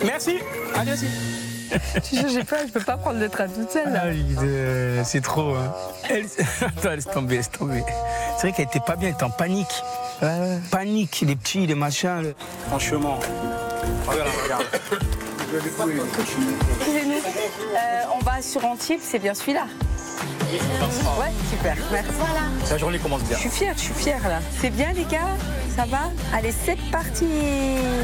Merci. Allez, vas-y. J'ai peur, je peux pas prendre le train toute seule. Là. Ah, c'est trop. Hein. Attends, laisse tomber. C'est vrai qu'elle était pas bien, elle était en panique. Ouais. Panique, les petits, les machins. Franchement. Regarde. Excusez-nous, on va sur Antibes, c'est bien celui-là. Ouais, super, merci. Voilà. La journée commence bien. Je suis fière là. C'est bien les gars, ça va? Allez, c'est parti.